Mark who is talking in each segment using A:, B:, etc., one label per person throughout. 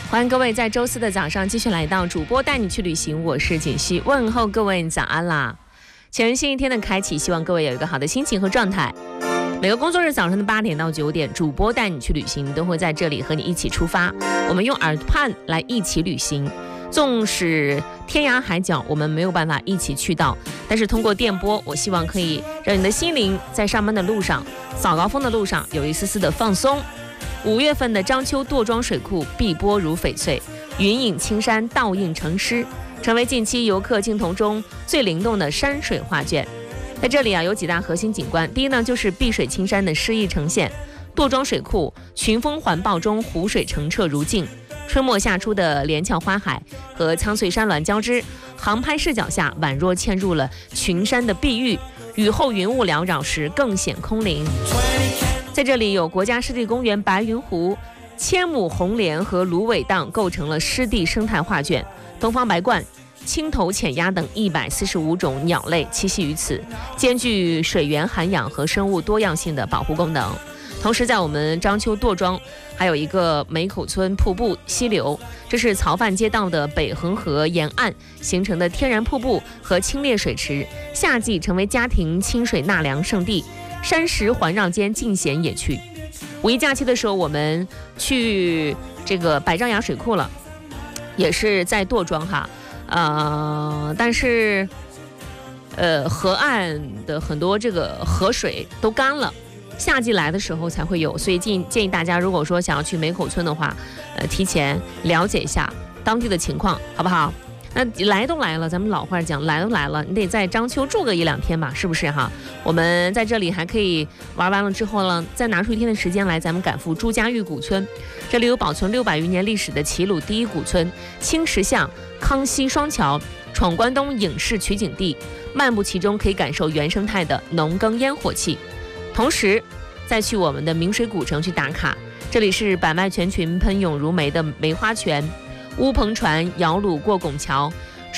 A: 欢迎各位在周四的早上继续来到主播带你去旅行，我是锦溪，问候各位早安啦！全新一天的开启，希望各位有一个好的心情和状态。每个工作日早上的8点到9点，主播带你去旅行都会在这里和你一起出发，我们用耳畔来一起旅行。纵使天涯海角我们没有办法一起去到，但是通过电波，我希望可以让你的心灵在上班的路上、早高峰的路上有一丝丝的放松。5月份的章丘垛庄水库碧波如翡翠，云影青山倒映成诗，成为近期游客镜头中最灵动的山水画卷。在这里有几大核心景观，第一呢就是碧水青山的诗意呈现，垛庄水库群峰环抱中湖水澄澈如镜，春末夏初的连翘花海和苍翠山峦交织，航拍视角下宛若嵌入了群山的碧玉，雨后云雾缭绕时更显空灵。在这里有国家湿地公园白云湖、千亩红莲和芦苇荡构成了湿地生态画卷，东方白鹳、青头浅鸭等145种鸟类栖息于此，兼具水源涵养和生物多样性的保护功能。同时在我们章丘垛庄还有一个梅口村瀑布溪流，这是曹范街道的北恒河沿岸形成的天然瀑布和清冽水池，夏季成为家庭清水纳凉圣地，山石环绕间尽显野趣。5一假期的时候我们去这个百丈崖水库了，也是在垛庄哈，但是河岸的很多这个河水都干了，夏季来的时候才会有，所以建议大家如果说想要去梅口村的话，提前了解一下当地的情况，好不好？那来都来了，咱们老话讲，来都来了，你得在章丘住个1-2天吧，是不是哈？我们在这里还可以玩完了之后呢，再拿出1天的时间来，咱们赶赴朱家峪古村。这里有保存600余年历史的齐鲁第一古村、青石巷、康熙双桥、闯关东影视取景地，漫步其中可以感受原生态的农耕烟火气。同时再去我们的明水古城去打卡，这里是百脉泉群喷涌如梅的梅花泉，乌篷船摇橹过拱桥，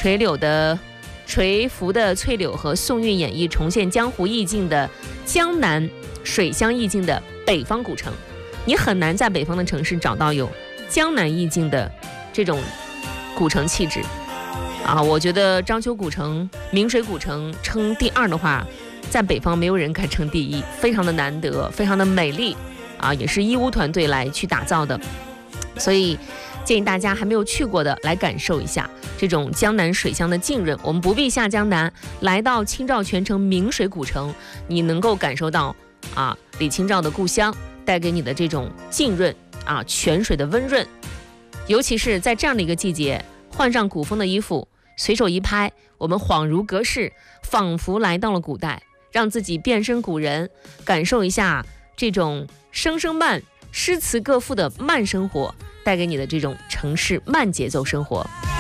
A: 垂浮的翠柳和宋韵演绎重现江湖意境的江南水乡意境的北方古城。你很难在北方的城市找到有江南意境的这种古城气质我觉得章丘古城、明水古城称第2的话，在北方没有人敢称第1，非常的难得，非常的美丽也是义乌团队来去打造的，所以建议大家还没有去过的来感受一下这种江南水乡的浸润。我们不必下江南，来到清照泉城明水古城，你能够感受到李清照的故乡带给你的这种浸润泉水的温润。尤其是在这样的一个季节，换上古风的衣服，随手一拍，我们恍如隔世，仿佛来到了古代，让自己变身古人，感受一下这种声声慢、诗词歌赋的慢生活带给你的这种城市慢节奏生活。